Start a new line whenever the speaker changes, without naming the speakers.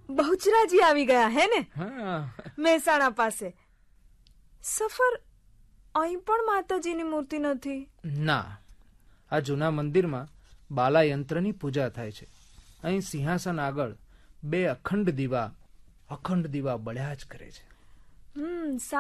બહુચરાજી આવી ગયા હે ને?
હા.
મહેસાણા પાસે. સફર, અહીં પણ માતાજીની મૂર્તિ નથી.
ના, આ જૂના મંદિરમાં બાલા યંત્રની પૂજા થાય છે. અહીં સિંહાસન આગળ 2 અખંડ દીવા બળ્યા જ કરે છે.